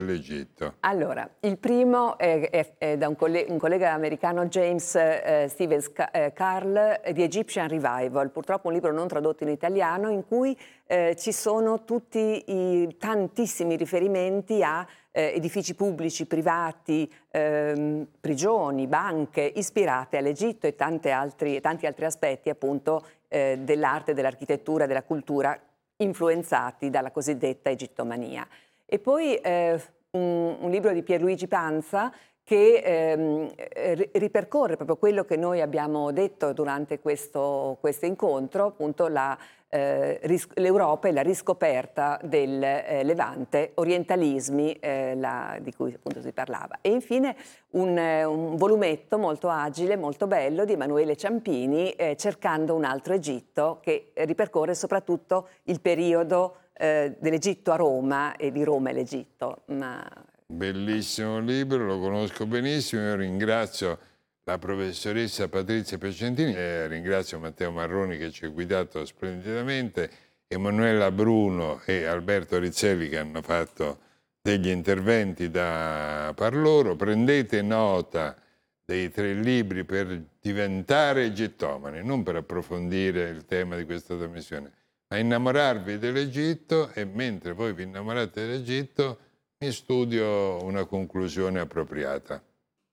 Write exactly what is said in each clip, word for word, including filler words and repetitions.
l'Egitto. Allora, il primo è, è- è da un, colle- un collega americano, James eh, Stevens Ca- eh, Carl, di Egyptian Revival, purtroppo un libro non tradotto in italiano, in cui eh, ci sono tutti i tantissimi riferimenti a eh, edifici pubblici, privati, ehm, prigioni, banche, ispirate all'Egitto e tante altri- tanti altri aspetti appunto eh, dell'arte, dell'architettura, della cultura influenzati dalla cosiddetta egittomania. E poi eh, un, un libro di Pierluigi Panza che ehm, ri- ripercorre proprio quello che noi abbiamo detto durante questo, questo incontro, appunto la, eh, ris- l'Europa e la riscoperta del eh, Levante, orientalismi eh, la- di cui appunto si parlava. E infine un, eh, un volumetto molto agile, molto bello di Emanuele Ciampini, eh, Cercando un altro Egitto, che ripercorre soprattutto il periodo eh, dell'Egitto a Roma e di Roma e l'Egitto. Ma... Bellissimo libro, lo conosco benissimo. Io ringrazio la professoressa Patrizia Piacentini e ringrazio Matteo Marroni che ci ha guidato splendidamente, Emanuela Bruno e Alberto Rizzelli che hanno fatto degli interventi da par loro. Prendete nota dei tre libri per diventare egittomani, non per approfondire il tema di questa trasmissione, ma innamorarvi dell'Egitto, e mentre voi vi innamorate dell'Egitto mi studio una conclusione appropriata.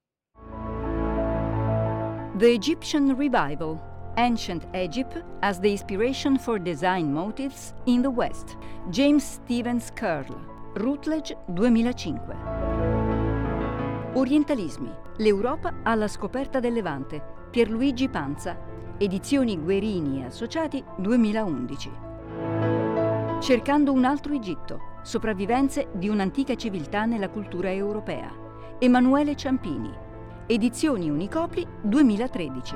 The Egyptian Revival, Ancient Egypt as the Inspiration for Design Motifs in the West, James Stevens Curl, Routledge duemilacinque. Orientalismi, l'Europa alla scoperta del Levante, Pierluigi Panza, Edizioni Guerini e Associati duemilaundici. Cercando un altro Egitto, sopravvivenze di un'antica civiltà nella cultura europea, Emanuele Ciampini, Edizioni Unicopri duemilatredici.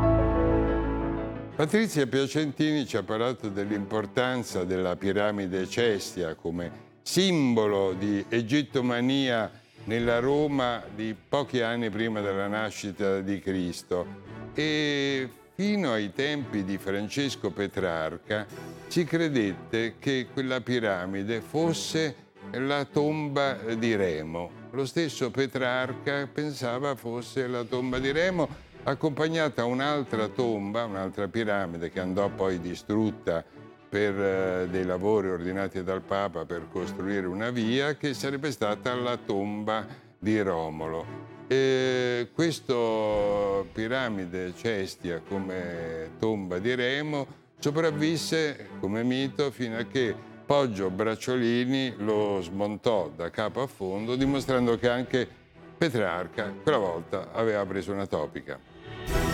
Patrizia Piacentini ci ha parlato dell'importanza della piramide Cestia come simbolo di egittomania nella Roma di pochi anni prima della nascita di Cristo, e fino ai tempi di Francesco Petrarca si credette che quella piramide fosse la tomba di Remo. Lo stesso Petrarca pensava fosse la tomba di Remo, accompagnata a un'altra tomba, un'altra piramide che andò poi distrutta per eh, dei lavori ordinati dal Papa per costruire una via, che sarebbe stata la tomba di Romolo. E questo piramide Cestia come tomba di Remo sopravvisse come mito fino a che Poggio Bracciolini lo smontò da capo a fondo, dimostrando che anche Petrarca quella volta aveva preso una topica.